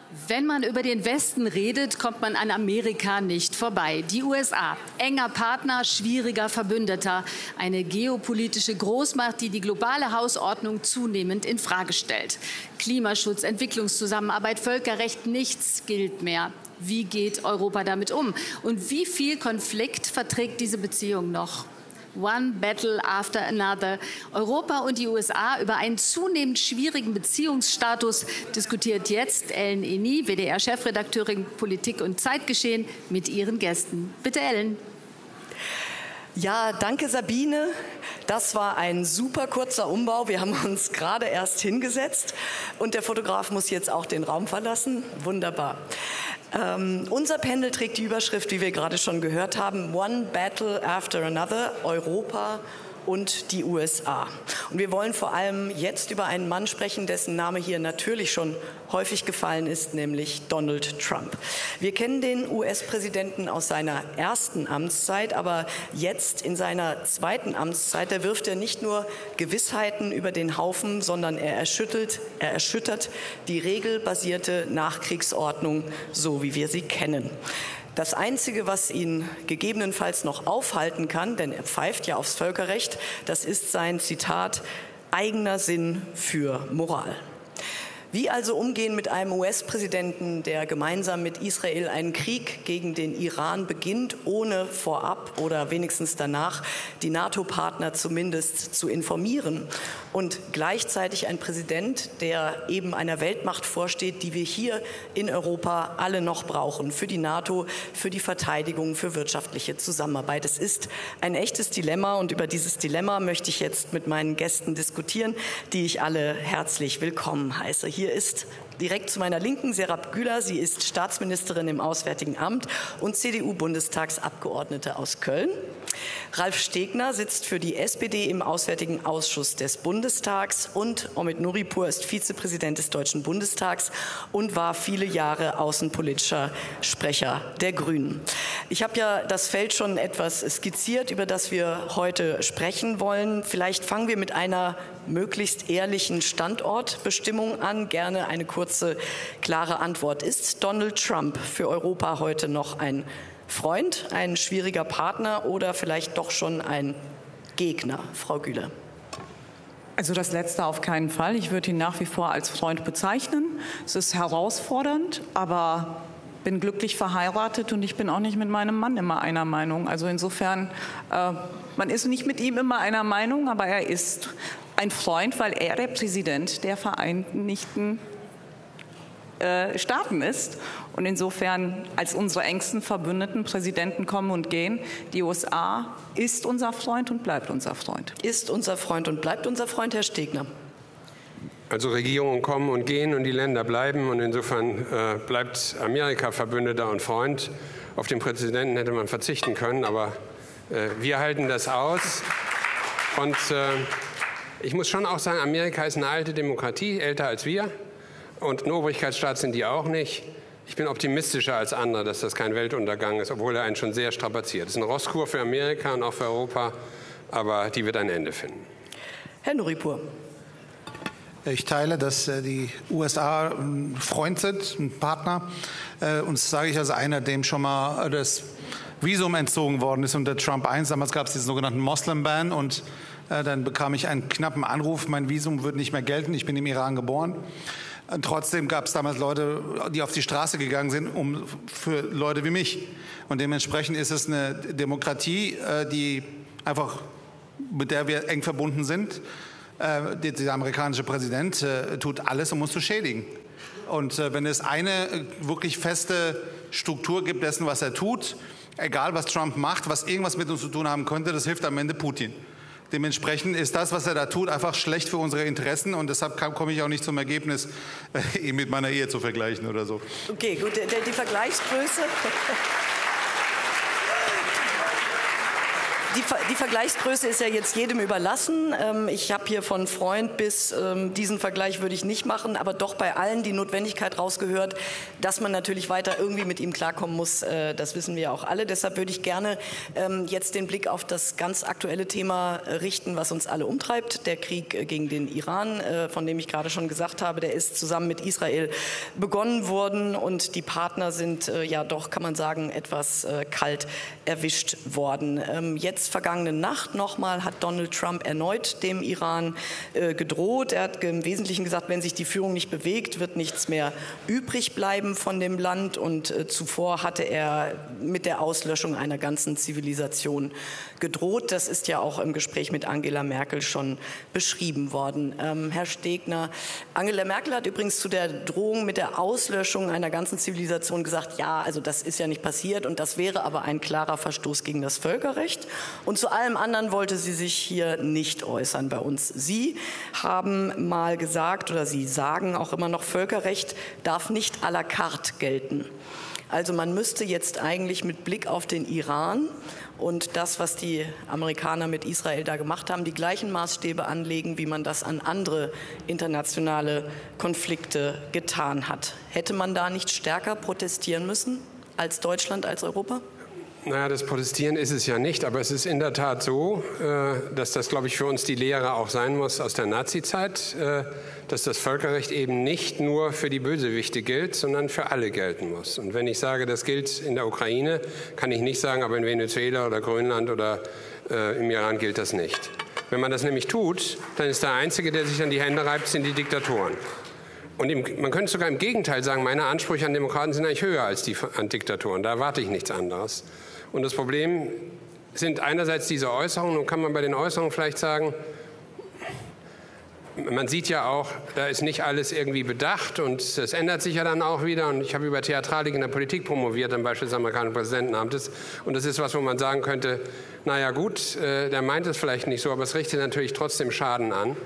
Wenn man über den Westen redet, kommt man an Amerika nicht vorbei. Die USA, enger Partner, schwieriger Verbündeter. Eine geopolitische Großmacht, die die globale Hausordnung zunehmend infrage stellt. Klimaschutz, Entwicklungszusammenarbeit, Völkerrecht, nichts gilt mehr. Wie geht Europa damit um? Und wie viel Konflikt verträgt diese Beziehung noch? One battle after another. Europa und die USA über einen zunehmend schwierigen Beziehungsstatus diskutiert jetzt Ellen Eni, WDR-Chefredakteurin Politik und Zeitgeschehen, mit ihren Gästen. Bitte, Ellen. Ja, danke Sabine. Das war ein super kurzer Umbau. Wir haben uns gerade erst hingesetzt und der Fotograf muss jetzt auch den Raum verlassen. Wunderbar. Unser Panel trägt die Überschrift, wie wir gerade schon gehört haben, One Battle After Another, Europa und die USA. Und wir wollen vor allem jetzt über einen Mann sprechen, dessen Name hier natürlich schon häufig gefallen ist, nämlich Donald Trump. Wir kennen den US-Präsidenten aus seiner ersten Amtszeit, aber jetzt in seiner zweiten Amtszeit, da wirft er nicht nur Gewissheiten über den Haufen, sondern er erschüttert die regelbasierte Nachkriegsordnung, so wie wir sie kennen. Das Einzige, was ihn gegebenenfalls noch aufhalten kann, denn er pfeift ja aufs Völkerrecht, das ist sein, Zitat, eigener Sinn für Moral. Wie also umgehen mit einem US-Präsidenten, der gemeinsam mit Israel einen Krieg gegen den Iran beginnt, ohne vorab oder wenigstens danach die NATO-Partner zumindest zu informieren? Und gleichzeitig ein Präsident, der eben einer Weltmacht vorsteht, die wir hier in Europa alle noch brauchen, für die NATO, für die Verteidigung, für wirtschaftliche Zusammenarbeit. Es ist ein echtes Dilemma und über dieses Dilemma möchte ich jetzt mit meinen Gästen diskutieren, die ich alle herzlich willkommen heiße. Hier ist direkt zu meiner Linken Serap Güler. Sie ist Staatsministerin im Auswärtigen Amt und CDU-Bundestagsabgeordnete aus Köln. Ralf Stegner sitzt für die SPD im Auswärtigen Ausschuss des Bundestags und Omid Nuripur ist Vizepräsident des Deutschen Bundestags und war viele Jahre außenpolitischer Sprecher der Grünen. Ich habe ja das Feld schon etwas skizziert, über das wir heute sprechen wollen. Vielleicht fangen wir mit einer möglichst ehrlichen Standortbestimmung an. Gerne eine kurze, klare Antwort. Ist Donald Trump für Europa heute noch ein Freund, ein schwieriger Partner oder vielleicht doch schon ein Gegner? Frau Güler. Also das Letzte auf keinen Fall. Ich würde ihn nach wie vor als Freund bezeichnen. Es ist herausfordernd, aber bin glücklich verheiratet und ich bin auch nicht mit meinem Mann immer einer Meinung. Also insofern, man ist nicht mit ihm immer einer Meinung, aber er ist ein Freund, weil er der Präsident der Vereinigten Staaten ist. Und insofern, als unsere engsten Verbündeten Präsidenten kommen und gehen, die USA ist unser Freund und bleibt unser Freund. Ist unser Freund und bleibt unser Freund, Herr Stegner. Also Regierungen kommen und gehen und die Länder bleiben. Und insofern bleibt Amerika Verbündeter und Freund. Auf den Präsidenten hätte man verzichten können, aber wir halten das aus. Und ich muss schon auch sagen, Amerika ist eine alte Demokratie, älter als wir. Und ein Obrigkeitsstaat sind die auch nicht. Ich bin optimistischer als andere, dass das kein Weltuntergang ist, obwohl er einen schon sehr strapaziert. Es ist eine Rosskur für Amerika und auch für Europa, aber die wird ein Ende finden. Herr Nuripur. Ich teile, dass die USA ein Freund sind, ein Partner. Und das sage ich als einer, dem schon mal das Visum entzogen worden ist unter Trump I. Damals gab es diesen sogenannten Moslem-Ban und dann bekam ich einen knappen Anruf, mein Visum wird nicht mehr gelten, ich bin im Iran geboren. Trotzdem gab es damals Leute, die auf die Straße gegangen sind, für Leute wie mich. Und dementsprechend ist es eine Demokratie, die einfach, mit der wir eng verbunden sind. Der amerikanische Präsident tut alles, um uns zu schädigen. Und wenn es eine wirklich feste Struktur gibt dessen, was er tut, egal was Trump macht, was irgendwas mit uns zu tun haben könnte, das hilft am Ende Putin. Dementsprechend ist das, was er da tut, einfach schlecht für unsere Interessen und deshalb komme ich auch nicht zum Ergebnis, ihn mit meiner Ehe zu vergleichen oder so. Okay, gut, die Vergleichsgröße. die Vergleichsgröße ist ja jetzt jedem überlassen. Ich habe hier von Freund bis diesen Vergleich würde ich nicht machen, aber doch bei allen die Notwendigkeit rausgehört, dass man natürlich weiter irgendwie mit ihm klarkommen muss. Das wissen wir ja auch alle. Deshalb würde ich gerne jetzt den Blick auf das ganz aktuelle Thema richten, was uns alle umtreibt. Der Krieg gegen den Iran, von dem ich gerade schon gesagt habe, der ist zusammen mit Israel begonnen worden und die Partner sind ja doch, kann man sagen, etwas kalt erwischt worden. Jetzt vergangene Nacht nochmal hat Donald Trump erneut dem Iran gedroht. Er hat im Wesentlichen gesagt, wenn sich die Führung nicht bewegt, wird nichts mehr übrig bleiben von dem Land. Und zuvor hatte er mit der Auslöschung einer ganzen Zivilisation gedroht. Das ist ja auch im Gespräch mit Angela Merkel schon beschrieben worden. Herr Stegner, Angela Merkel hat übrigens zu der Drohung mit der Auslöschung einer ganzen Zivilisation gesagt, ja, also das ist ja nicht passiert und das wäre aber ein klarer Verstoß gegen das Völkerrecht. Und zu allem anderen wollte sie sich hier nicht äußern bei uns. Sie haben mal gesagt, oder Sie sagen auch immer noch, Völkerrecht darf nicht à la carte gelten. Also man müsste jetzt eigentlich mit Blick auf den Iran und das, was die Amerikaner mit Israel da gemacht haben, die gleichen Maßstäbe anlegen, wie man das an andere internationale Konflikte getan hat. Hätte man da nicht stärker protestieren müssen als Deutschland, als Europa? Naja, das Protestieren ist es ja nicht, aber es ist in der Tat so, dass das, glaube ich, für uns die Lehre auch sein muss aus der Nazizeit, dass das Völkerrecht eben nicht nur für die Bösewichte gilt, sondern für alle gelten muss. Und wenn ich sage, das gilt in der Ukraine, kann ich nicht sagen, aber in Venezuela oder Grönland oder im Iran gilt das nicht. Wenn man das nämlich tut, dann ist der Einzige, der sich an die Hände reibt, sind die Diktatoren. Und man könnte sogar im Gegenteil sagen, meine Ansprüche an Demokraten sind eigentlich höher als die an Diktatoren. Da erwarte ich nichts anderes. Und das Problem sind einerseits diese Äußerungen, und kann man bei den Äußerungen vielleicht sagen, man sieht ja auch, da ist nicht alles irgendwie bedacht und es ändert sich ja dann auch wieder. Und ich habe über Theatralik in der Politik promoviert, am Beispiel des amerikanischen Präsidentenamtes. Und das ist was, wo man sagen könnte, naja gut, der meint es vielleicht nicht so, aber es richtet natürlich trotzdem Schaden an.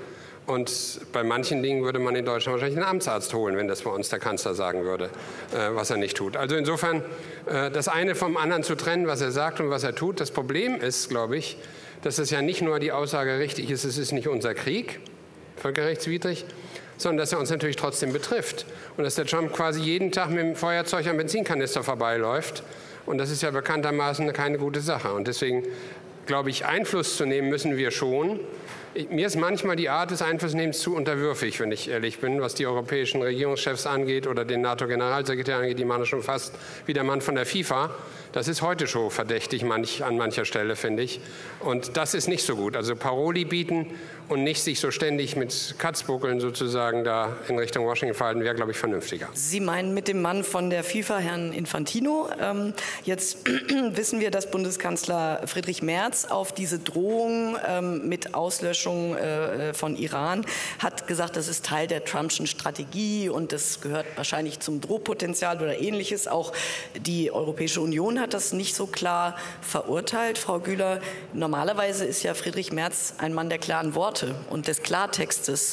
Und bei manchen Dingen würde man in Deutschland wahrscheinlich einen Amtsarzt holen, wenn das bei uns der Kanzler sagen würde, was er nicht tut. Also insofern, das eine vom anderen zu trennen, was er sagt und was er tut. Das Problem ist, glaube ich, dass es ja nicht nur die Aussage richtig ist, es ist nicht unser Krieg, völkerrechtswidrig, sondern dass er uns natürlich trotzdem betrifft. Und dass der Trump quasi jeden Tag mit dem Feuerzeug am Benzinkanister vorbeiläuft. Und das ist ja bekanntermaßen keine gute Sache. Und deswegen, glaube ich, Einfluss zu nehmen müssen wir schon. Mir ist manchmal die Art des Einflussnehmens zu unterwürfig, wenn ich ehrlich bin, was die europäischen Regierungschefs angeht oder den NATO-Generalsekretär angeht. Die machen schon fast wie der Mann von der FIFA. Das ist heute schon verdächtig an mancher Stelle, finde ich. Und das ist nicht so gut. Also Paroli bieten und nicht sich so ständig mit Katzbuckeln sozusagen da in Richtung Washington verhalten, wäre, glaube ich, vernünftiger. Sie meinen mit dem Mann von der FIFA, Herrn Infantino. Jetzt wissen wir, dass Bundeskanzler Friedrich Merz auf diese Drohung mit Auslöschung von Iran hat gesagt, das ist Teil der Trumpschen Strategie und das gehört wahrscheinlich zum Drohpotenzial oder Ähnliches. Auch die Europäische Union hat das nicht so klar verurteilt. Frau Güler, normalerweise ist ja Friedrich Merz ein Mann der klaren Worte und des Klartextes.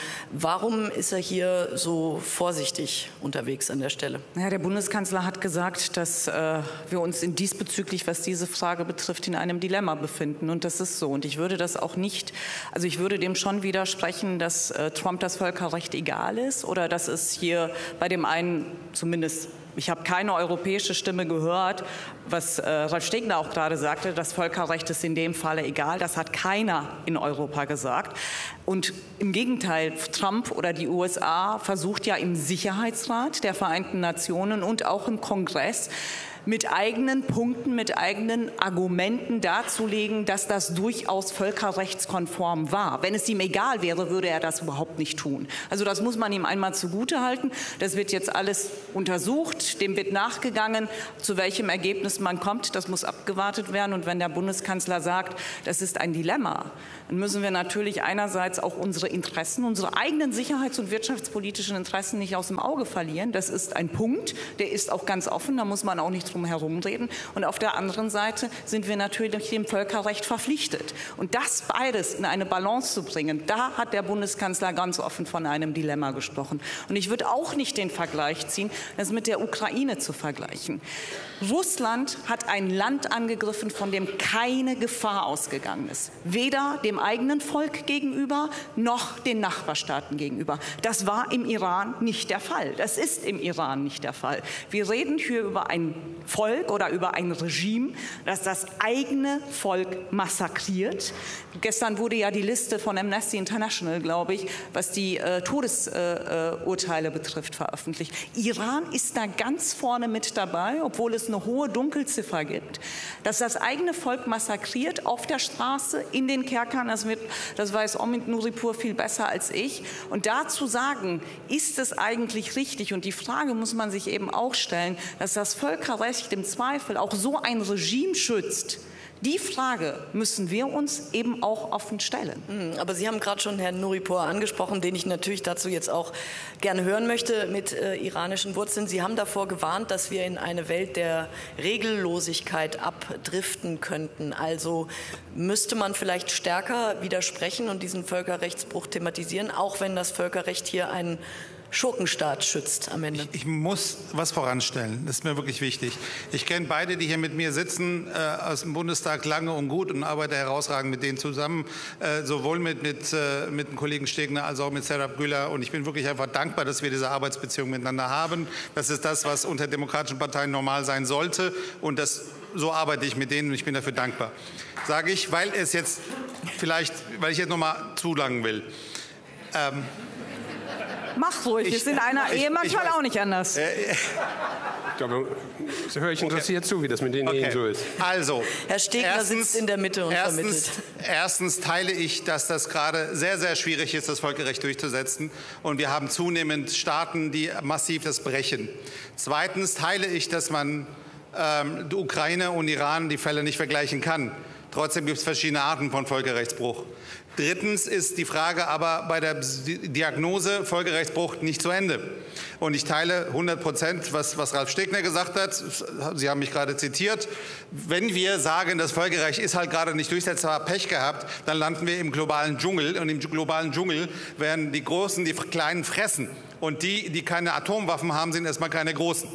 Warum ist er hier so vorsichtig unterwegs an der Stelle? Ja, der Bundeskanzler hat gesagt, dass wir uns diesbezüglich, was diese Frage betrifft, in einem Dilemma befinden. Und das ist so. Und ich würde das auch nicht, also ich würde dem schon widersprechen, dass Trump das Völkerrecht egal ist oder dass es hier bei dem einen zumindest, ich habe keine europäische Stimme gehört, was Ralf Stegner auch gerade sagte, das Völkerrecht ist in dem Falle egal. Das hat keiner in Europa gesagt. Und im Gegenteil, Trump oder die USA versucht ja im Sicherheitsrat der Vereinten Nationen und auch im Kongress mit eigenen Punkten, mit eigenen Argumenten darzulegen, dass das durchaus völkerrechtskonform war. Wenn es ihm egal wäre, würde er das überhaupt nicht tun. Also das muss man ihm einmal zugutehalten. Das wird jetzt alles untersucht, dem wird nachgegangen. Zu welchem Ergebnis man kommt, das muss abgewartet werden. Und wenn der Bundeskanzler sagt, das ist ein Dilemma, dann müssen wir natürlich einerseits auch unsere Interessen, unsere eigenen sicherheits- und wirtschaftspolitischen Interessen nicht aus dem Auge verlieren. Das ist ein Punkt, der ist auch ganz offen, da muss man auch nicht drum herum reden. Und auf der anderen Seite sind wir natürlich dem Völkerrecht verpflichtet. Und das beides in eine Balance zu bringen, da hat der Bundeskanzler ganz offen von einem Dilemma gesprochen. Und ich würde auch nicht den Vergleich ziehen, das mit der Ukraine zu vergleichen. Russland hat ein Land angegriffen, von dem keine Gefahr ausgegangen ist. Weder dem eigenen Volk gegenüber, noch den Nachbarstaaten gegenüber. Das war im Iran nicht der Fall. Das ist im Iran nicht der Fall. Wir reden hier über ein Volk oder über ein Regime, das das eigene Volk massakriert. Gestern wurde ja die Liste von Amnesty International, glaube ich, was die Todesurteile betrifft, veröffentlicht. Iran ist da ganz vorne mit dabei, obwohl es eine hohe Dunkelziffer gibt, dass das eigene Volk massakriert auf der Straße, in den Kerkern. Das weiß Omid Nuripur viel besser als ich. Und da zu sagen, ist es eigentlich richtig? Und die Frage muss man sich eben auch stellen, dass das Völkerrecht im Zweifel auch so ein Regime schützt. Die Frage müssen wir uns eben auch offen stellen. Aber Sie haben gerade schon Herrn Nuripur angesprochen, den ich natürlich dazu jetzt auch gerne hören möchte mit iranischen Wurzeln. Sie haben davor gewarnt, dass wir in eine Welt der Regellosigkeit abdriften könnten. Also müsste man vielleicht stärker widersprechen und diesen Völkerrechtsbruch thematisieren, auch wenn das Völkerrecht hier einen Schurkenstaat schützt am Ende. Ich muss was voranstellen, das ist mir wirklich wichtig. Ich kenne beide, die hier mit mir sitzen, aus dem Bundestag lange und gut und arbeite herausragend mit denen zusammen, sowohl mit dem Kollegen Stegner als auch mit Serap Güler. Und ich bin wirklich einfach dankbar, dass wir diese Arbeitsbeziehung miteinander haben. Das ist das, was unter demokratischen Parteien normal sein sollte. Und so arbeite ich mit denen und ich bin dafür dankbar. Sage ich, weil ich jetzt noch mal zulangen will. Mach ruhig, ist in einer Ehe manchmal auch nicht anders. Da höre ich interessiert zu, wie das mit den Ehen so ist. Also, Herr Stegner sitzt in der Mitte und vermittelt. Erstens teile ich, dass das gerade sehr, sehr schwierig ist, das Völkerrecht durchzusetzen. Und wir haben zunehmend Staaten, die massiv das brechen. Zweitens teile ich, dass man die Ukraine und Iran die Fälle nicht vergleichen kann. Trotzdem gibt es verschiedene Arten von Völkerrechtsbruch. Drittens ist die Frage aber bei der Diagnose Völkerrechtsbruch nicht zu Ende. Und ich teile 100%, was Ralf Stegner gesagt hat. Sie haben mich gerade zitiert. Wenn wir sagen, das Völkerrecht ist halt gerade nicht durchsetzbar, Pech gehabt, dann landen wir im globalen Dschungel. Und im globalen Dschungel werden die Großen die Kleinen fressen. Und die keine Atomwaffen haben, sind erstmal keine Großen.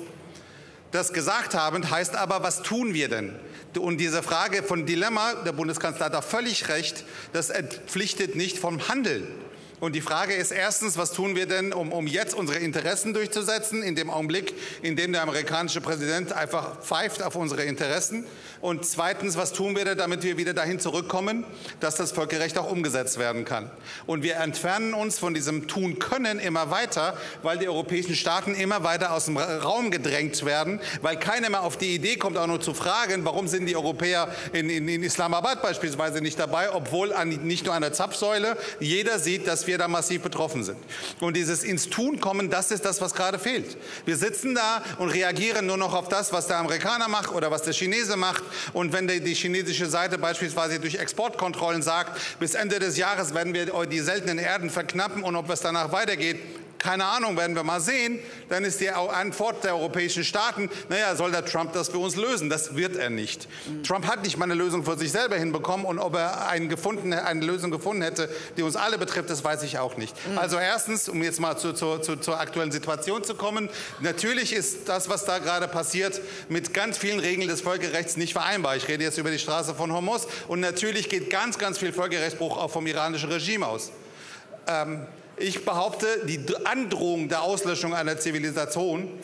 Das gesagt habend heißt aber, was tun wir denn? Und diese Frage von Dilemma, der Bundeskanzler hat da völlig recht, das entpflichtet nicht vom Handeln. Und die Frage ist erstens, was tun wir denn, um jetzt unsere Interessen durchzusetzen, in dem Augenblick, in dem der amerikanische Präsident einfach pfeift auf unsere Interessen. Und zweitens, was tun wir denn, damit wir wieder dahin zurückkommen, dass das Völkerrecht auch umgesetzt werden kann. Und wir entfernen uns von diesem Tun können immer weiter, weil die europäischen Staaten immer weiter aus dem Raum gedrängt werden, weil keiner mehr auf die Idee kommt, auch nur zu fragen, warum sind die Europäer in Islamabad beispielsweise nicht dabei, obwohl nicht nur an der Zapfsäule jeder sieht, dass wir da massiv betroffen sind. Und dieses ins Tun kommen, das ist das, was gerade fehlt. Wir sitzen da und reagieren nur noch auf das, was der Amerikaner macht oder was der Chinese macht. Und wenn die chinesische Seite beispielsweise durch Exportkontrollen sagt, bis Ende des Jahres werden wir die seltenen Erden verknappen und ob es danach weitergeht, keine Ahnung, werden wir mal sehen. Dann ist die Antwort der europäischen Staaten, naja, soll der Trump das für uns lösen? Das wird er nicht. Trump hat nicht mal eine Lösung für sich selber hinbekommen und ob er eine Lösung gefunden hätte, die uns alle betrifft, das weiß ich auch nicht. Also erstens, um jetzt mal zur aktuellen Situation zu kommen, natürlich ist das, was da gerade passiert, mit ganz vielen Regeln des Völkerrechts nicht vereinbar. Ich rede jetzt über die Straße von Hormuz und natürlich geht ganz, ganz viel Völkerrechtsbruch auch vom iranischen Regime aus. Ich behaupte, die Androhung der Auslöschung einer Zivilisation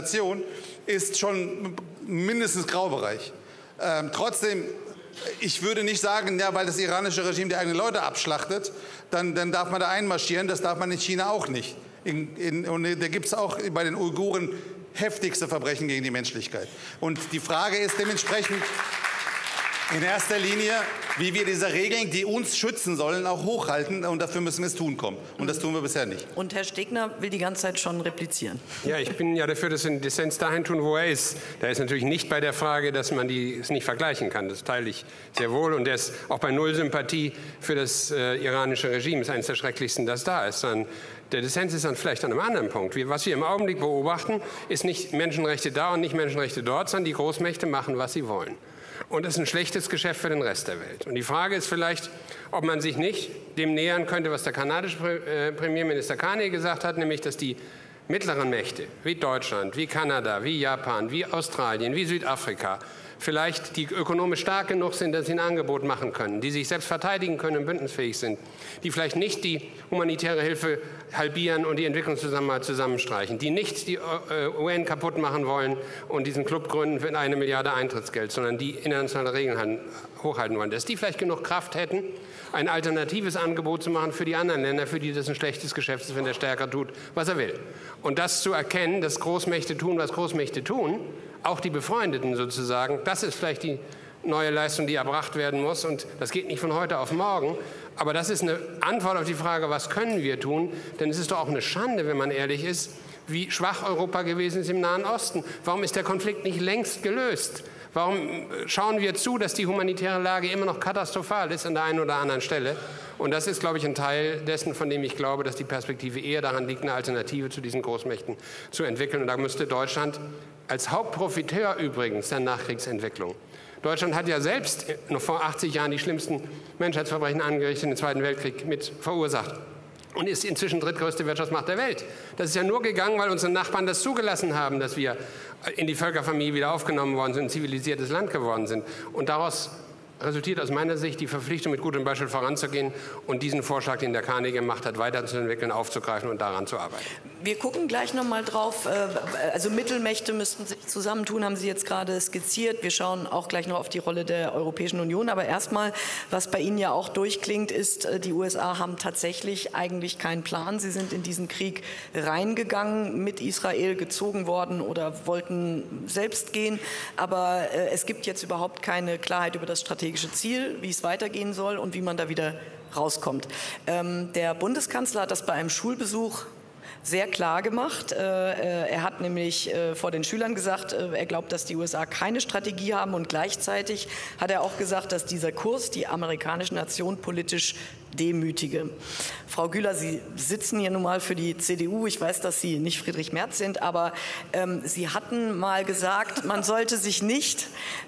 ist schon mindestens Graubereich. Trotzdem, ich würde nicht sagen, ja, weil das iranische Regime die eigenen Leute abschlachtet, dann darf man da einmarschieren. Das darf man in China auch nicht. Und da gibt es auch bei den Uiguren heftigste Verbrechen gegen die Menschlichkeit. Und die Frage ist dementsprechend in erster Linie, wie wir diese Regeln, die uns schützen sollen, auch hochhalten. Und dafür müssen wir es tun kommen. Und das tun wir bisher nicht. Und Herr Stegner will die ganze Zeit schon replizieren. Ja, ich bin ja dafür, dass wir den Dissens dahin tun, wo er ist. Da ist natürlich nicht bei der Frage, dass man es nicht vergleichen kann. Das teile ich sehr wohl. Und der ist auch bei Null Sympathie für das iranische Regime. Das ist eines der schrecklichsten, das da ist. Sondern Der Dissens ist dann vielleicht an einem anderen Punkt. Was wir im Augenblick beobachten, ist nicht Menschenrechte da und nicht Menschenrechte dort, sondern die Großmächte machen, was sie wollen. Und das ist ein schlechtes Geschäft für den Rest der Welt. Und die Frage ist vielleicht, ob man sich nicht dem nähern könnte, was der kanadische Premierminister Carney gesagt hat, nämlich, dass die mittleren Mächte wie Deutschland, wie Kanada, wie Japan, wie Australien, wie Südafrika vielleicht die ökonomisch stark genug sind, dass sie ein Angebot machen können, die sich selbst verteidigen können und bündnisfähig sind, die vielleicht nicht die humanitäre Hilfe halbieren und die Entwicklungszusammenarbeit zusammenstreichen, die nicht die UN kaputt machen wollen und diesen Club gründen für 1 Milliarde Eintrittsgeld, sondern die internationale Regeln hochhalten wollen, dass die vielleicht genug Kraft hätten, ein alternatives Angebot zu machen für die anderen Länder, für die das ein schlechtes Geschäft ist, wenn der stärker tut, was er will. Und das zu erkennen, dass Großmächte tun, was Großmächte tun, auch die Befreundeten sozusagen, das ist vielleicht die neue Leistung, die erbracht werden muss. Und das geht nicht von heute auf morgen. Aber das ist eine Antwort auf die Frage, was können wir tun? Denn es ist doch auch eine Schande, wenn man ehrlich ist, wie schwach Europa gewesen ist im Nahen Osten. Warum ist der Konflikt nicht längst gelöst? Warum schauen wir zu, dass die humanitäre Lage immer noch katastrophal ist an der einen oder anderen Stelle? Und das ist, glaube ich, ein Teil dessen, von dem ich glaube, dass die Perspektive eher daran liegt, eine Alternative zu diesen Großmächten zu entwickeln. Und da müsste Deutschland als Hauptprofiteur übrigens der Nachkriegsentwicklung. Deutschland hat ja selbst noch vor 80 Jahren die schlimmsten Menschheitsverbrechen angerichtet im Zweiten Weltkrieg mit verursacht. Und ist inzwischen drittgrößte Wirtschaftsmacht der Welt. Das ist ja nur gegangen, weil unsere Nachbarn das zugelassen haben, dass wir in die Völkerfamilie wieder aufgenommen worden sind, ein zivilisiertes Land geworden sind. Und daraus resultiert aus meiner Sicht die Verpflichtung, mit gutem Beispiel voranzugehen und diesen Vorschlag, den der Carney gemacht hat, weiterzuentwickeln, aufzugreifen und daran zu arbeiten. Wir gucken gleich noch mal drauf. Also Mittelmächte müssten sich zusammentun, haben Sie jetzt gerade skizziert. Wir schauen auch gleich noch auf die Rolle der Europäischen Union. Aber erstmal, was bei Ihnen ja auch durchklingt, ist, die USA haben tatsächlich eigentlich keinen Plan. Sie sind in diesen Krieg reingegangen, mit Israel gezogen worden oder wollten selbst gehen. Aber es gibt jetzt überhaupt keine Klarheit über das strategische Ziel, wie es weitergehen soll und wie man da wieder rauskommt. Der Bundeskanzler hat das bei einem Schulbesuch sehr klar gemacht. Er hat nämlich vor den Schülern gesagt, er glaubt, dass die USA keine Strategie haben, und gleichzeitig hat er auch gesagt, dass dieser Kurs die amerikanische Nation politisch demütige. Frau Güler, Sie sitzen hier nun mal für die CDU. Ich weiß, dass Sie nicht Friedrich Merz sind, aber Sie hatten mal gesagt, man sollte sich nicht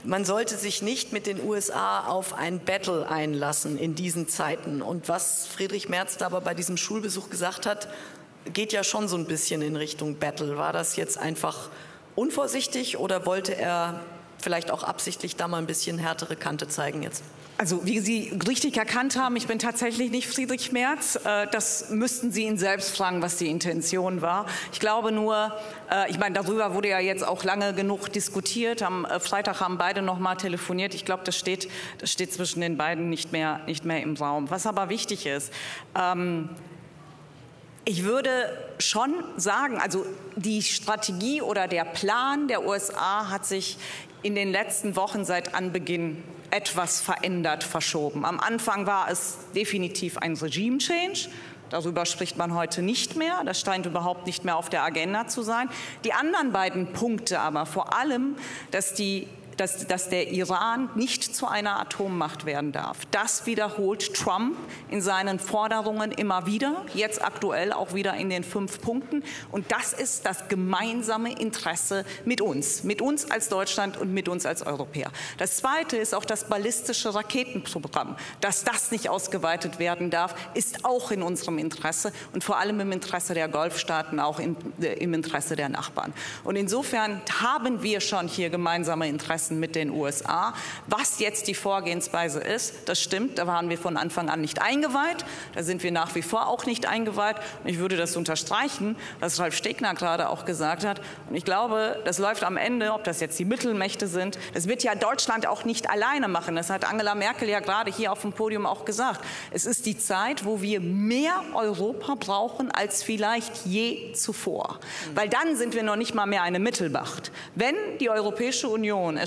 mit den USA auf ein Battle einlassen in diesen Zeiten. Und was Friedrich Merz da aber bei diesem Schulbesuch gesagt hat, geht ja schon so ein bisschen in Richtung Battle. War das jetzt einfach unvorsichtig oder wollte er vielleicht auch absichtlich da mal ein bisschen härtere Kante zeigen jetzt? Also wie Sie richtig erkannt haben, ich bin tatsächlich nicht Friedrich Merz. Das müssten Sie ihn selbst fragen, was die Intention war. Ich glaube nur, ich meine, darüber wurde ja jetzt auch lange genug diskutiert. Am Freitag haben beide noch mal telefoniert. Ich glaube, das steht zwischen den beiden nicht mehr im Raum. Was aber wichtig ist, ich würde schon sagen, also die Strategie oder der Plan der USA hat sich in den letzten Wochen seit Anbeginn etwas verändert, verschoben. Am Anfang war es definitiv ein Regime-Change. Darüber spricht man heute nicht mehr. Das scheint überhaupt nicht mehr auf der Agenda zu sein. Die anderen beiden Punkte aber, vor allem, dass der Iran nicht zu einer Atommacht werden darf. Das wiederholt Trump in seinen Forderungen immer wieder, jetzt aktuell auch wieder in den 5 Punkten. Und das ist das gemeinsame Interesse mit uns als Deutschland und mit uns als Europäer. Das Zweite ist auch das ballistische Raketenprogramm. Dass das nicht ausgeweitet werden darf, ist auch in unserem Interesse und vor allem im Interesse der Golfstaaten, auch im Interesse der Nachbarn. Und insofern haben wir schon hier gemeinsame Interessen mit den USA. Was jetzt die Vorgehensweise ist, das stimmt, da waren wir von Anfang an nicht eingeweiht, da sind wir nach wie vor auch nicht eingeweiht. Und ich würde das unterstreichen, was Ralf Stegner gerade auch gesagt hat. Und ich glaube, das läuft am Ende, ob das jetzt die Mittelmächte sind, das wird ja Deutschland auch nicht alleine machen. Das hat Angela Merkel ja gerade hier auf dem Podium auch gesagt. Es ist die Zeit, wo wir mehr Europa brauchen als vielleicht je zuvor. Weil dann sind wir noch nicht mal mehr eine Mittelmacht. Wenn die Europäische Union es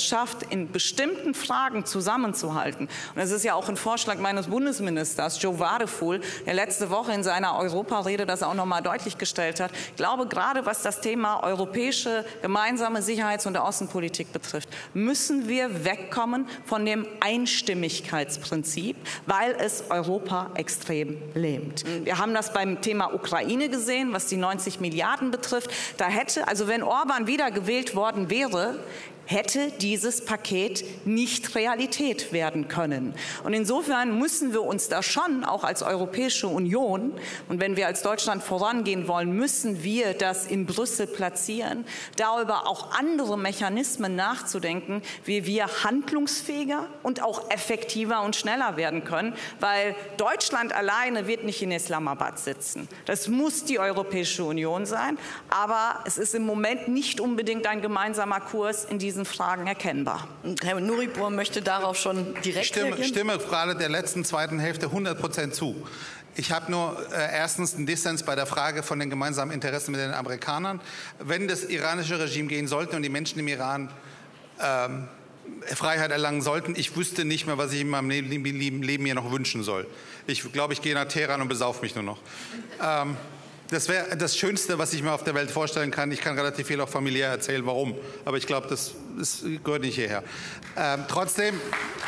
schafft, in bestimmten Fragen zusammenzuhalten. Und das ist ja auch ein Vorschlag meines Bundesministers, Joe Wadefuhl, der letzte Woche in seiner Europarede das auch noch mal deutlich gestellt hat. Ich glaube, gerade was das Thema europäische gemeinsame Sicherheits- und Außenpolitik betrifft, müssen wir wegkommen von dem Einstimmigkeitsprinzip, weil es Europa extrem lähmt. Wir haben das beim Thema Ukraine gesehen, was die 90 Milliarden betrifft. Da hätte, also wenn Orban wieder gewählt worden wäre, hätte dieses Paket nicht Realität werden können. Und insofern müssen wir uns da schon auch als Europäische Union, und wenn wir als Deutschland vorangehen wollen, müssen wir das in Brüssel platzieren, darüber auch andere Mechanismen nachzudenken, wie wir handlungsfähiger und auch effektiver und schneller werden können, weil Deutschland alleine wird nicht in Islamabad sitzen. Das muss die Europäische Union sein, aber es ist im Moment nicht unbedingt ein gemeinsamer Kurs in diesen Fragen erkennbar. Herr Nuripur möchte darauf schon direkt reagieren. Ich stimme gerade der zweiten Hälfte 100% zu. Ich habe nur erstens einen Dissens bei der Frage von den gemeinsamen Interessen mit den Amerikanern. Wenn das iranische Regime gehen sollte und die Menschen im Iran Freiheit erlangen sollten, ich wüsste nicht mehr, was ich in meinem Leben hier noch wünschen soll. Ich glaube, ich gehe nach Teheran und besaufe mich nur noch. Das wäre das Schönste, was ich mir auf der Welt vorstellen kann. Ich kann relativ viel auch familiär erzählen, warum. Aber ich glaube, das gehört nicht hierher. Trotzdem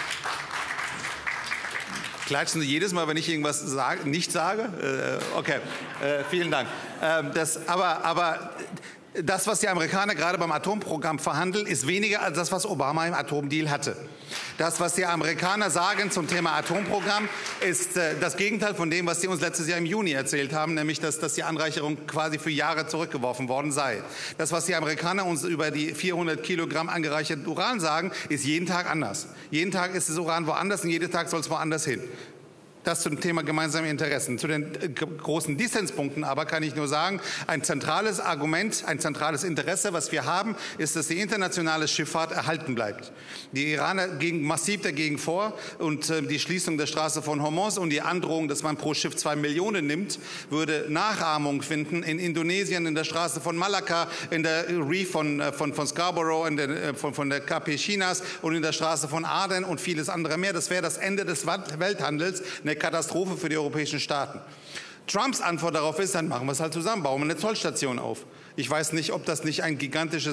klatschen Sie jedes Mal, wenn ich irgendwas nicht sage? Okay, vielen Dank. Aber das, was die Amerikaner gerade beim Atomprogramm verhandeln, ist weniger als das, was Obama im Atomdeal hatte. Das, was die Amerikaner sagen zum Thema Atomprogramm, ist das Gegenteil von dem, was sie uns letztes Jahr im Juni erzählt haben, nämlich, dass die Anreicherung quasi für Jahre zurückgeworfen worden sei. Das, was die Amerikaner uns über die 400 Kilogramm angereicherten Uran sagen, ist jeden Tag anders. Jeden Tag ist das Uran woanders und jeden Tag soll es woanders hin. Das zum Thema gemeinsame Interessen. Zu den großen Dissenspunkten aber kann ich nur sagen, ein zentrales Argument, ein zentrales Interesse, was wir haben, ist, dass die internationale Schifffahrt erhalten bleibt. Die Iraner gehen massiv dagegen vor und die Schließung der Straße von Hormuz und die Androhung, dass man pro Schiff 2 Millionen nimmt, würde Nachahmung finden in Indonesien, in der Straße von Malakka, in der Reef von Scarborough, von der KP Chinas und in der Straße von Aden und vieles andere mehr. Das wäre das Ende des Welthandels, eine Katastrophe für die europäischen Staaten. Trumps Antwort darauf ist, dann machen wir es halt zusammen, bauen wir eine Zollstation auf. Ich weiß nicht, ob das nicht ein gigantischer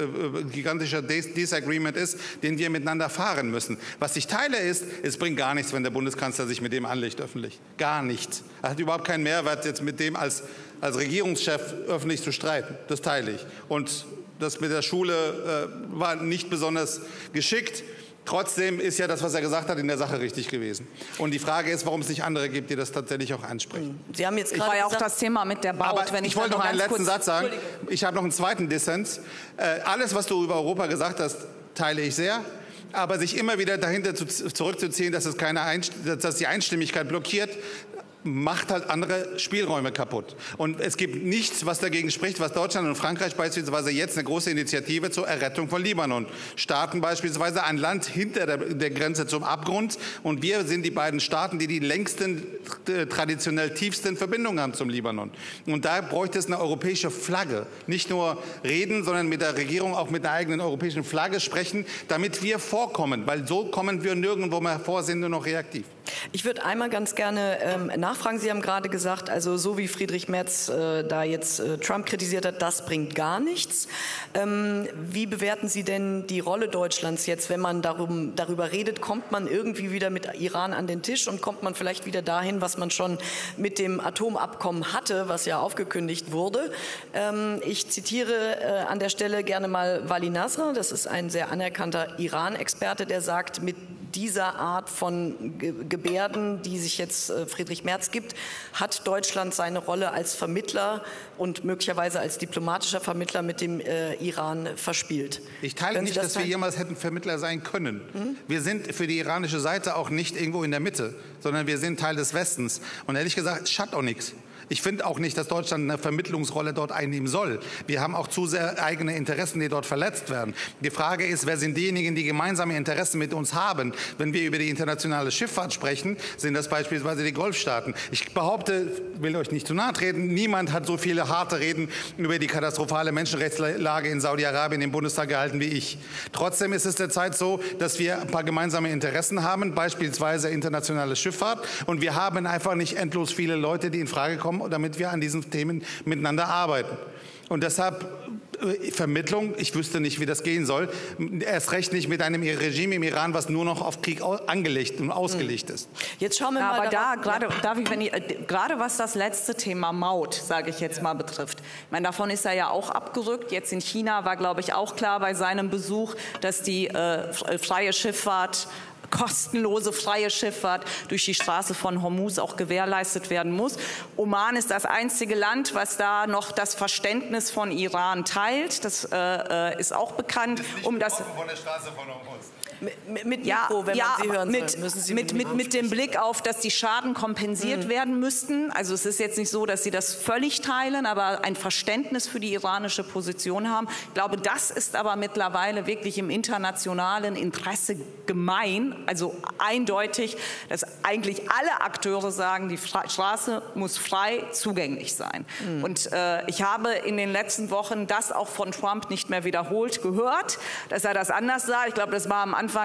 Disagreement ist, den wir miteinander fahren müssen. Was ich teile ist, es bringt gar nichts, wenn der Bundeskanzler sich mit dem anlegt öffentlich. Gar nichts. Er hat überhaupt keinen Mehrwert, jetzt mit dem als Regierungschef öffentlich zu streiten. Das teile ich. Und das mit der Schule war nicht besonders geschickt. Trotzdem ist ja das, was er gesagt hat, in der Sache richtig gewesen. Und die Frage ist, warum es nicht andere gibt, die das tatsächlich auch ansprechen. Sie haben jetzt gerade war ja auch das Thema mit der Baut. Aber ich wollte noch einen letzten Satz sagen. Ich habe noch einen zweiten Dissens. Alles, was du über Europa gesagt hast, teile ich sehr. Aber sich immer wieder dahinter zurückzuziehen, dass die Einstimmigkeit blockiert, macht halt andere Spielräume kaputt. Und es gibt nichts, was dagegen spricht, was Deutschland und Frankreich beispielsweise jetzt eine große Initiative zur Errettung von Libanon starten, beispielsweise ein Land hinter der Grenze zum Abgrund. Und wir sind die beiden Staaten, die längsten, traditionell tiefsten Verbindungen haben zum Libanon. Und da bräuchte es eine europäische Flagge. Nicht nur reden, sondern mit der Regierung auch mit der eigenen europäischen Flagge sprechen, damit wir vorkommen. Weil so kommen wir nirgendwo mehr vor, sind nur noch reaktiv. Ich würde einmal ganz gerne nachfragen. Sie haben gerade gesagt, also so wie Friedrich Merz da jetzt Trump kritisiert hat, das bringt gar nichts. Wie bewerten Sie denn die Rolle Deutschlands jetzt, wenn man darüber redet? Kommt man irgendwie wieder mit Iran an den Tisch und kommt man vielleicht wieder dahin, was man schon mit dem Atomabkommen hatte, was ja aufgekündigt wurde? Ich zitiere an der Stelle gerne mal Vali Nasr. Das ist ein sehr anerkannter Iran-Experte, der sagt, mit dieser Art von Gebärden, die sich jetzt Friedrich Merz gibt, hat Deutschland seine Rolle als Vermittler und möglicherweise als diplomatischer Vermittler mit dem Iran verspielt. Ich teile nicht, dass wir jemals hätten Vermittler sein können. Wir sind für die iranische Seite auch nicht irgendwo in der Mitte, sondern wir sind Teil des Westens. Und ehrlich gesagt, es schadet auch nichts. Ich finde auch nicht, dass Deutschland eine Vermittlungsrolle dort einnehmen soll. Wir haben auch zu sehr eigene Interessen, die dort verletzt werden. Die Frage ist, wer sind diejenigen, die gemeinsame Interessen mit uns haben? Wenn wir über die internationale Schifffahrt sprechen, sind das beispielsweise die Golfstaaten. Ich behaupte, will euch nicht zu nahe treten, niemand hat so viele harte Reden über die katastrophale Menschenrechtslage in Saudi-Arabien im Bundestag gehalten wie ich. Trotzdem ist es derzeit so, dass wir ein paar gemeinsame Interessen haben, beispielsweise internationale Schifffahrt. Und wir haben einfach nicht endlos viele Leute, die in Frage kommen, damit wir an diesen Themen miteinander arbeiten. Und deshalb Vermittlung, ich wüsste nicht, wie das gehen soll. Erst recht nicht mit einem Regime im Iran, was nur noch auf Krieg angelegt und ausgelegt ist. Jetzt schauen wir mal. Aber gerade was das letzte Thema Maut, sage ich jetzt mal, betrifft. Ich meine, davon ist er ja auch abgerückt. Jetzt in China war, glaube ich, auch klar bei seinem Besuch, dass die freie Schifffahrt, kostenlose freie Schifffahrt durch die Straße von Hormuz auch gewährleistet werden muss. Oman ist das einzige Land, was da noch das Verständnis von Iran teilt. Das ist auch bekannt. Von der Straße von Hormuz. Mit Mikro, wenn man Sie hören soll, müssen Sie mit dem Blick auf, dass die Schaden kompensiert werden müssten. Also es ist jetzt nicht so, dass Sie das völlig teilen, aber ein Verständnis für die iranische Position haben. Ich glaube, das ist aber mittlerweile wirklich im internationalen Interesse gemein, also eindeutig, dass eigentlich alle Akteure sagen, die Straße muss frei zugänglich sein. Und ich habe in den letzten Wochen das auch von Trump nicht mehr wiederholt gehört, dass er das anders sah. Ich glaube, das war am Anfang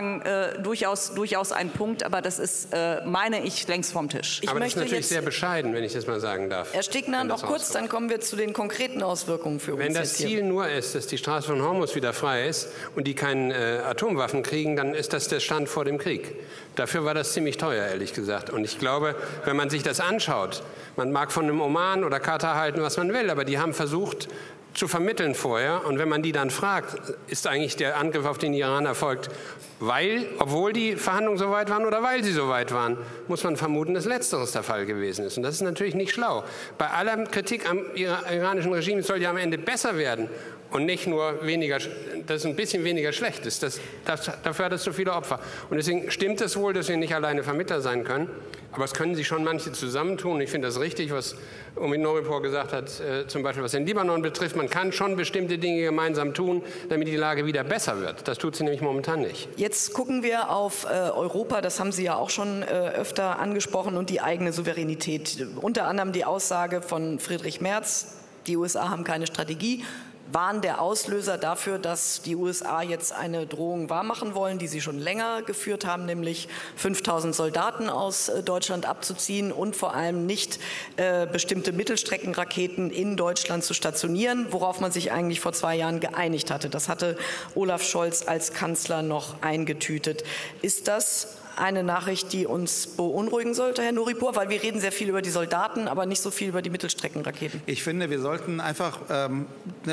durchaus ein Punkt, aber das ist, meine ich, längst vom Tisch. Aber das ist natürlich sehr bescheiden, wenn ich das mal sagen darf. Herr Stegner, noch kurz, dann kommen wir zu den konkreten Auswirkungen für uns. Wenn das Ziel nur ist, dass die Straße von Hormuz wieder frei ist und die keine Atomwaffen kriegen, dann ist das der Stand vor dem Krieg. Dafür war das ziemlich teuer, ehrlich gesagt. Und ich glaube, wenn man sich das anschaut, man mag von einem Oman oder Katar halten, was man will, aber die haben versucht, zu vermitteln vorher. Und wenn man die dann fragt, ist eigentlich der Angriff auf den Iran erfolgt, obwohl die Verhandlungen so weit waren oder weil sie so weit waren, muss man vermuten, dass Letzteres der Fall gewesen ist. Und das ist natürlich nicht schlau. Bei aller Kritik am iranischen Regime soll ja am Ende besser werden und nicht nur weniger, dass es ein bisschen weniger schlecht ist. Dafür hat es so viele Opfer. Und deswegen stimmt es wohl, dass wir nicht alleine Vermittler sein können. Aber es können sich schon manche zusammentun. Ich finde das richtig, was Omid Noripur gesagt hat, zum Beispiel was den Libanon betrifft. Man kann schon bestimmte Dinge gemeinsam tun, damit die Lage wieder besser wird. Das tut sie nämlich momentan nicht. Jetzt gucken wir auf Europa, das haben Sie ja auch schon öfter angesprochen, und die eigene Souveränität. Unter anderem die Aussage von Friedrich Merz, die USA haben keine Strategie, waren der Auslöser dafür, dass die USA jetzt eine Drohung wahrmachen wollen, die sie schon länger geführt haben, nämlich 5.000 Soldaten aus Deutschland abzuziehen und vor allem nicht bestimmte Mittelstreckenraketen in Deutschland zu stationieren, worauf man sich eigentlich vor 2 Jahren geeinigt hatte. Das hatte Olaf Scholz als Kanzler noch eingetütet. Ist das eine Nachricht, die uns beunruhigen sollte, Herr Noripur? Weil wir reden sehr viel über die Soldaten, aber nicht so viel über die Mittelstreckenraketen. Ich finde, wir sollten einfach eine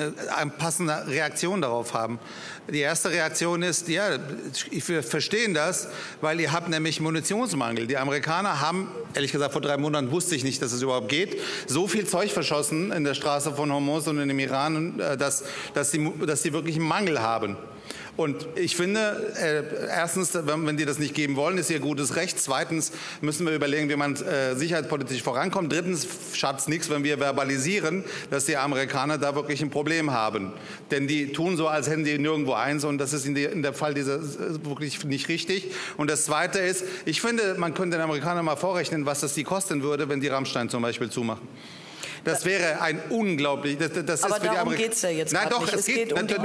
passende Reaktion darauf haben. Die erste Reaktion ist, ja, wir verstehen das, weil ihr habt nämlich Munitionsmangel. Die Amerikaner haben, ehrlich gesagt, vor 3 Monaten wusste ich nicht, dass es überhaupt geht, so viel Zeug verschossen in der Straße von Hormuz und in dem Iran, dass sie wirklich einen Mangel haben. Und ich finde, erstens, wenn die das nicht geben wollen, ist ihr gutes Recht. Zweitens müssen wir überlegen, wie man sicherheitspolitisch vorankommt. Drittens schadet es nichts, wenn wir verbalisieren, dass die Amerikaner da wirklich ein Problem haben. Denn die tun so, als hätten die nirgendwo eins, und das ist in der Fall wirklich nicht richtig. Und das Zweite ist, ich finde, man könnte den Amerikanern mal vorrechnen, was das die kosten würde, wenn die Rammstein zum Beispiel zumachen. Das wäre ein unglaublich. Aber darum geht es ja jetzt. Nein, doch, es geht um die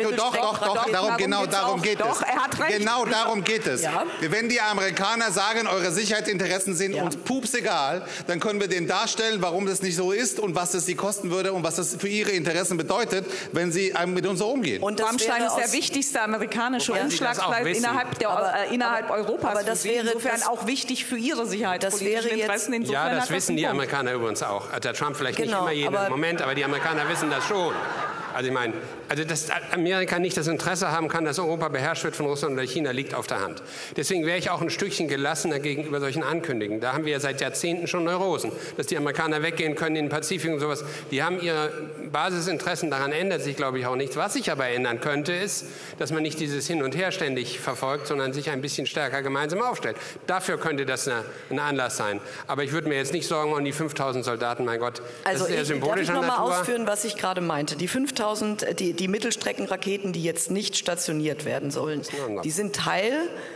darum geht es. Er hat recht. Genau darum geht es. Ja. Wenn die Amerikaner sagen, eure Sicherheitsinteressen sind uns pups egal, dann können wir denen darstellen, warum das nicht so ist und was das sie kosten würde und was das für ihre Interessen bedeutet, wenn sie mit uns so umgehen. Und Rammstein ist der wichtigste amerikanische Umschlagsplatz innerhalb Europas. Aber das wäre insofern auch wichtig für ihre sicherheitspolitischen Interessen. Insofern das wissen die Amerikaner übrigens auch. Der Trump vielleicht nicht immer jeden Moment, aber die Amerikaner wissen das schon. Also ich meine, dass Amerika nicht das Interesse haben kann, dass Europa beherrscht wird von Russland oder China, liegt auf der Hand. Deswegen wäre ich auch ein Stückchen gelassener gegenüber solchen Ankündigungen. Da haben wir ja seit Jahrzehnten schon Neurosen, dass die Amerikaner weggehen können in den Pazifik und sowas. Die haben ihre Basisinteressen, daran ändert sich, glaube ich, auch nichts. Was sich aber ändern könnte, ist, dass man nicht dieses Hin und Her ständig verfolgt, sondern sich ein bisschen stärker gemeinsam aufstellt. Dafür könnte das ein Anlass sein. Aber ich würde mir jetzt nicht Sorgen um die 5.000 Soldaten, mein Gott. Also das ist eher symbolischer Natur. Darf ich noch mal ausführen, was ich gerade meinte? Die 5.000, die Mittelstreckenraketen, die jetzt nicht stationiert werden sollen, die sind Teil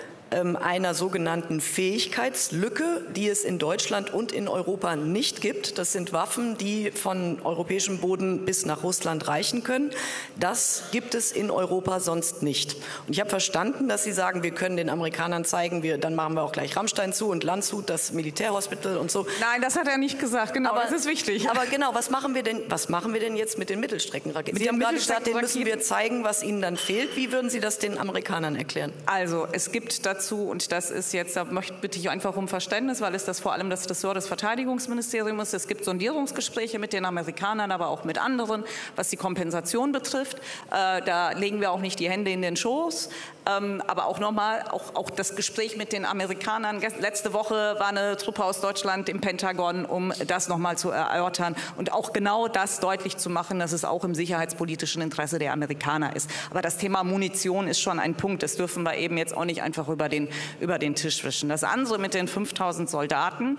einer sogenannten Fähigkeitslücke, die es in Deutschland und in Europa nicht gibt. Das sind Waffen, die von europäischem Boden bis nach Russland reichen können. Das gibt es in Europa sonst nicht. Und ich habe verstanden, dass Sie sagen, wir können den Amerikanern zeigen, dann machen wir auch gleich Rammstein zu und Landshut, das Militärhospital und so. Nein, das hat er nicht gesagt. Genau, das ist wichtig. Aber genau, was machen wir denn jetzt mit den Mittelstreckenraketen? Sie haben gerade gesagt, denen müssen wir zeigen, was ihnen dann fehlt. Wie würden Sie das den Amerikanern erklären? Also, es gibt dazu, und das ist jetzt, da bitte ich einfach um Verständnis, weil es das vor allem das Ressort des Verteidigungsministeriums ist. Es gibt Sondierungsgespräche mit den Amerikanern, aber auch mit anderen, was die Kompensation betrifft. Da legen wir auch nicht die Hände in den Schoß. Aber auch nochmal, auch das Gespräch mit den Amerikanern. Letzte Woche war eine Truppe aus Deutschland im Pentagon, um das nochmal zu erörtern und auch genau das deutlich zu machen, dass es auch im sicherheitspolitischen Interesse der Amerikaner ist. Aber das Thema Munition ist schon ein Punkt. Das dürfen wir eben jetzt auch nicht einfach über den Tisch wischen. Das andere mit den 5.000 Soldaten,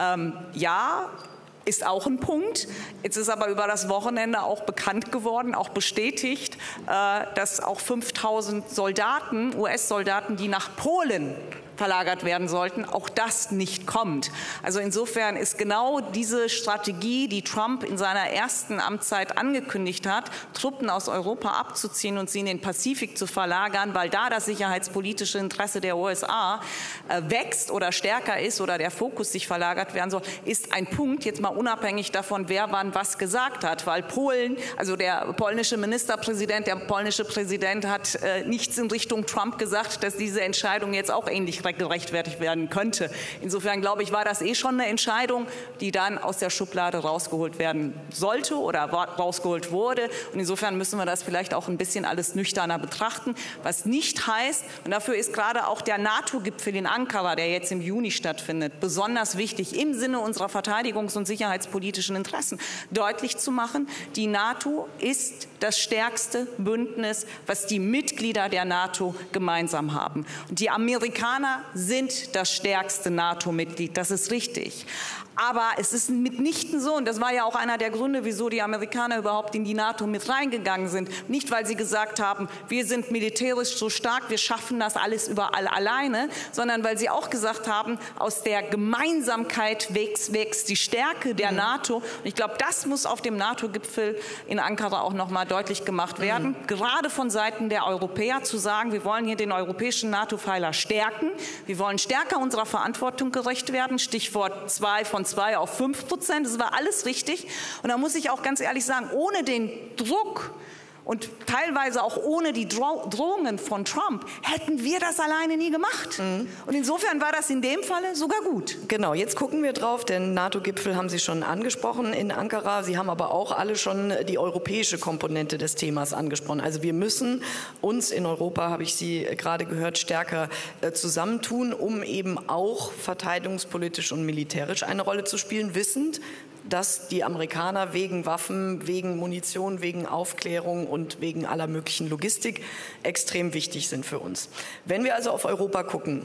ja, ist auch ein Punkt. Jetzt ist aber über das Wochenende auch bekannt geworden, auch bestätigt, dass auch 5.000 Soldaten, US-Soldaten, die nach Polen verlagert werden sollten, auch das nicht kommt. Also insofern ist genau diese Strategie, die Trump in seiner ersten Amtszeit angekündigt hat, Truppen aus Europa abzuziehen und sie in den Pazifik zu verlagern, weil da das sicherheitspolitische Interesse der USA wächst oder stärker ist oder der Fokus sich verlagert werden soll, ist ein Punkt, jetzt mal unabhängig davon, wer wann was gesagt hat, weil Polen, also der polnische Ministerpräsident, der polnische Präsident hat nichts in Richtung Trump gesagt, dass diese Entscheidung jetzt auch ähnlich gerechtfertigt werden könnte. Insofern glaube ich, war das schon eine Entscheidung, die dann aus der Schublade rausgeholt werden sollte oder rausgeholt wurde. Und insofern müssen wir das vielleicht auch ein bisschen alles nüchterner betrachten, was nicht heißt, und dafür ist gerade auch der NATO-Gipfel in Ankara, der jetzt im Juni stattfindet, besonders wichtig, im Sinne unserer verteidigungs- und sicherheitspolitischen Interessen deutlich zu machen, die NATO ist das stärkste Bündnis, was die Mitglieder der NATO gemeinsam haben. Und die Amerikaner sind das stärkste NATO-Mitglied, das ist richtig. Aber es ist mitnichten so, und das war ja auch einer der Gründe, wieso die Amerikaner überhaupt in die NATO mit reingegangen sind. Nicht, weil sie gesagt haben, wir sind militärisch so stark, wir schaffen das alles überall alleine, sondern weil sie auch gesagt haben, aus der Gemeinsamkeit wächst die Stärke der NATO. Und ich glaube, das muss auf dem NATO-Gipfel in Ankara auch noch mal deutlich gemacht werden. Gerade von Seiten der Europäer zu sagen, wir wollen hier den europäischen NATO-Pfeiler stärken, wir wollen stärker unserer Verantwortung gerecht werden. Stichwort 2 auf 5%, das war alles richtig. Und da muss ich auch ganz ehrlich sagen, ohne den Druck und teilweise auch ohne die Drohungen von Trump hätten wir das alleine nie gemacht. Und insofern war das in dem Falle sogar gut. Genau, jetzt gucken wir drauf. Den NATO-Gipfel haben Sie schon angesprochen in Ankara. Sie haben aber auch alle schon die europäische Komponente des Themas angesprochen. Also wir müssen uns in Europa, habe ich Sie gerade gehört, stärker zusammentun, um eben auch verteidigungspolitisch und militärisch eine Rolle zu spielen, wissend, dass die Amerikaner wegen Waffen, wegen Munition, wegen Aufklärung und wegen aller möglichen Logistik extrem wichtig sind für uns. Wenn wir also auf Europa gucken,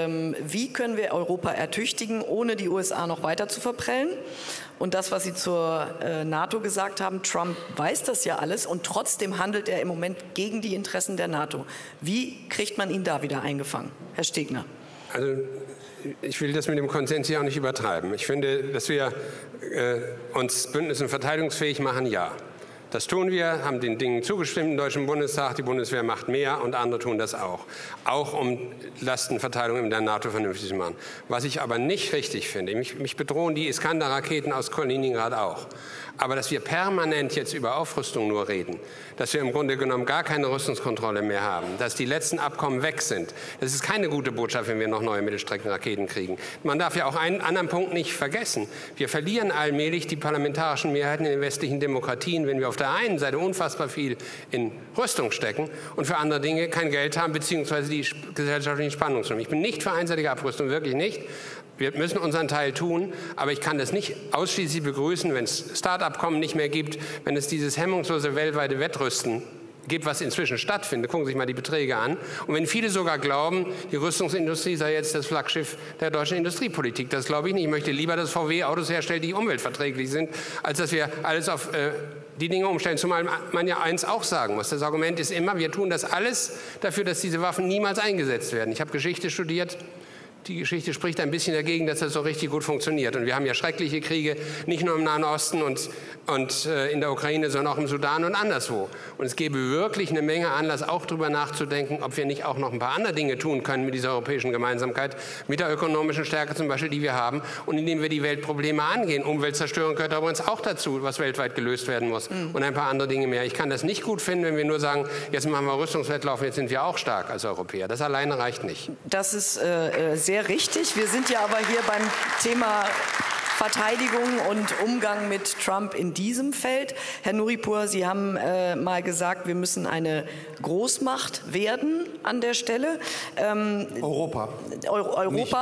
wie können wir Europa ertüchtigen, ohne die USA noch weiter zu verprellen? Und das, was Sie zur NATO gesagt haben, Trump weiß das ja alles und trotzdem handelt er im Moment gegen die Interessen der NATO. Wie kriegt man ihn da wieder eingefangen? Herr Stegner. Also ich will das mit dem Konsens hier auch nicht übertreiben. Ich finde, dass wir uns bündnis- und verteidigungsfähig machen, ja. Das tun wir, haben den Dingen zugestimmt im Deutschen Bundestag. Die Bundeswehr macht mehr und andere tun das auch. Auch um Lastenverteilung in der NATO vernünftig zu machen. Was ich aber nicht richtig finde, mich bedrohen die Iskander-Raketen aus Kaliningrad auch. Aber dass wir permanent jetzt über Aufrüstung nur reden, dass wir im Grunde genommen gar keine Rüstungskontrolle mehr haben, dass die letzten Abkommen weg sind, das ist keine gute Botschaft, wenn wir noch neue Mittelstreckenraketen kriegen. Man darf ja auch einen anderen Punkt nicht vergessen. Wir verlieren allmählich die parlamentarischen Mehrheiten in den westlichen Demokratien, wenn wir auf der einen Seite unfassbar viel in Rüstung stecken und für andere Dinge kein Geld haben, beziehungsweise die gesellschaftlichen Spannungen haben. Ich bin nicht für einseitige Abrüstung, wirklich nicht. Wir müssen unseren Teil tun, aber ich kann das nicht ausschließlich begrüßen, wenn es Start-up-Abkommen nicht mehr gibt, wenn es dieses hemmungslose weltweite Wettrüsten gibt, was inzwischen stattfindet. Gucken Sie sich mal die Beträge an. Und wenn viele sogar glauben, die Rüstungsindustrie sei jetzt das Flaggschiff der deutschen Industriepolitik, das glaube ich nicht. Ich möchte lieber, dass VW Autos herstellt, die umweltverträglich sind, als dass wir alles auf die Dinge umstellen. Zumal man ja eins auch sagen muss. Das Argument ist immer, wir tun das alles dafür, dass diese Waffen niemals eingesetzt werden. Ich habe Geschichte studiert. Die Geschichte spricht ein bisschen dagegen, dass das so richtig gut funktioniert. Und wir haben ja schreckliche Kriege, nicht nur im Nahen Osten und in der Ukraine, sondern auch im Sudan und anderswo. Und es gäbe wirklich eine Menge Anlass, auch darüber nachzudenken, ob wir nicht auch noch ein paar andere Dinge tun können mit dieser europäischen Gemeinsamkeit, mit der ökonomischen Stärke zum Beispiel, die wir haben, und indem wir die Weltprobleme angehen. Umweltzerstörung gehört übrigens auch dazu, was weltweit gelöst werden muss. Und ein paar andere Dinge mehr. Ich kann das nicht gut finden, wenn wir nur sagen, jetzt machen wir Rüstungswettlauf, jetzt sind wir auch stark als Europäer. Das alleine reicht nicht. Das ist sehr richtig. Wir sind ja aber hier beim Thema Verteidigung und Umgang mit Trump in diesem Feld. Herr Nuripur, Sie haben mal gesagt, wir müssen eine Großmacht werden an der Stelle. Europa. Europa.